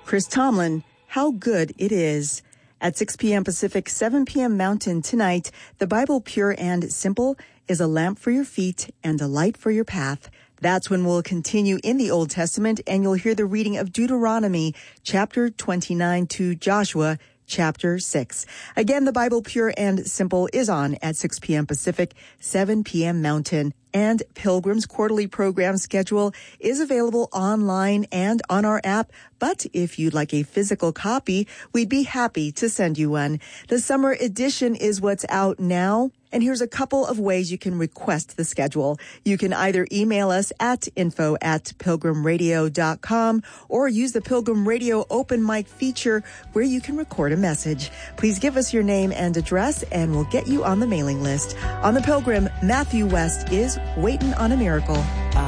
Chris Tomlin, How Good It Is. At 6 p.m. Pacific, 7 p.m. Mountain tonight, the Bible Pure and Simple is a lamp for your feet and a light for your path. That's when we'll continue in the Old Testament, and you'll hear the reading of Deuteronomy chapter 29 to Joshua chapter 6. Again, the Bible Pure and Simple is on at 6 p.m. Pacific, 7 p.m. Mountain. And Pilgrim's quarterly program schedule is available online and on our app. But if you'd like a physical copy, we'd be happy to send you one. The summer edition is what's out now. And here's a couple of ways you can request the schedule. You can either email us at info@pilgrimradio.com or use the Pilgrim Radio open mic feature where you can record a message. Please give us your name and address and we'll get you on the mailing list. On the Pilgrim, Matthew West is waiting on a miracle.